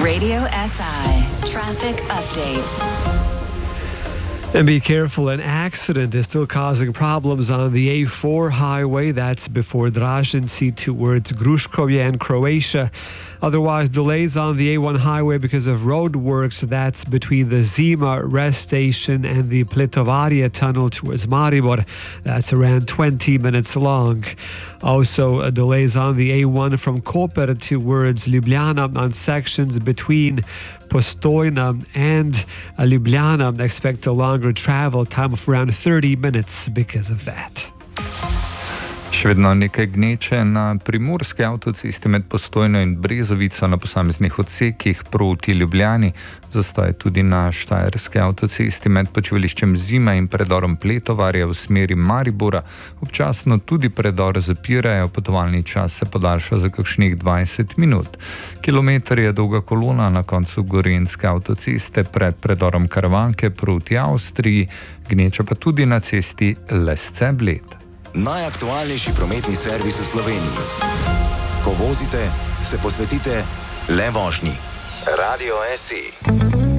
Radio SI Traffic Update. And be careful, an accident is still causing problems on the A4 highway. That's before Dražinci towards Gruškovje and Croatia. Otherwise, delays on the A1 highway because of road works. That's between the Zima rest station and the Plitovarje tunnel towards Maribor. That's around 20 minutes long. Also, delays on the A1 from Koper towards Ljubljana on sections between Postojna and Ljubljana. Expect a longer travel time of around 30 minutes because of that. Še vedno nekaj gneče na primorski avtocesti med Postojno in Brezovico na posameznih odsekih proti Ljubljani. Zastoj tudi na štajerski avtocesti med počivališčem Zima in predorom Pletovarje v smeri Maribora. Občasno tudi predor zapirajo, potovalni čas se podaljša za kakšnih 20 minut. Kilometer je dolga kolona na koncu Gorenjske avtoceste pred predorom Karavanke proti Avstriji, gneča pa tudi na cesti Lesce-Bled. Najaktualnejši prometni servis v Sloveniji. Ko vozite, se posvetite le vožnji. Radio SI.